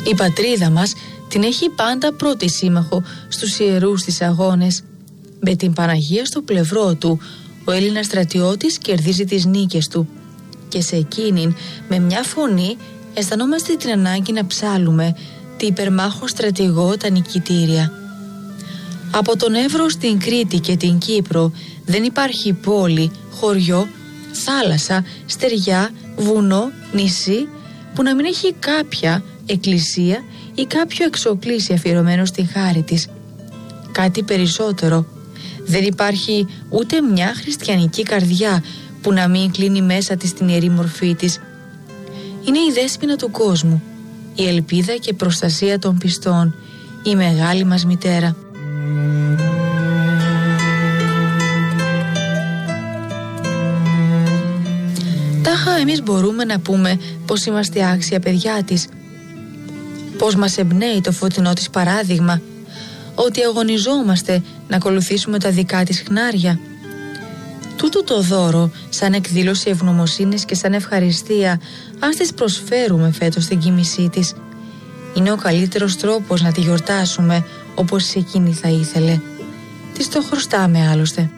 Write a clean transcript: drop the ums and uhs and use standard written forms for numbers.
Η πατρίδα μας την έχει πάντα πρώτη σύμμαχο στους ιερούς της αγώνες. Με την Παναγία στο πλευρό του, ο Έλληνας στρατιώτης κερδίζει τις νίκες του. Και σε εκείνην, με μια φωνή, αισθανόμαστε την ανάγκη να ψάλουμε τη υπερμάχο στρατηγό τα νικητήρια. Από τον Εύρο στην Κρήτη και την Κύπρο δεν υπάρχει πόλη, χωριό, θάλασσα, στεριά, βουνό, νησί που να μην έχει κάποια εκκλησία ή κάποιο εξοκλήσι αφιερωμένο στην χάρη της. Κάτι περισσότερο. Δεν υπάρχει ούτε μια χριστιανική καρδιά που να μην κλείνει μέσα της την ιερή μορφή της. Είναι η δέσποινα του κόσμου, η ελπίδα και προστασία των πιστών, η μεγάλη μας μητέρα. Τάχα εμείς μπορούμε να πούμε πως είμαστε άξια παιδιά της, πως μας εμπνέει το φωτεινό της παράδειγμα, ότι αγωνιζόμαστε να ακολουθήσουμε τα δικά της χνάρια. Τούτο το δώρο, σαν εκδήλωση ευγνωμοσύνης και σαν ευχαριστία, ας της προσφέρουμε φέτος την κοίμησή της. Είναι ο καλύτερος τρόπος να τη γιορτάσουμε όπως εκείνη θα ήθελε. Της το χρωστάμε άλλωστε.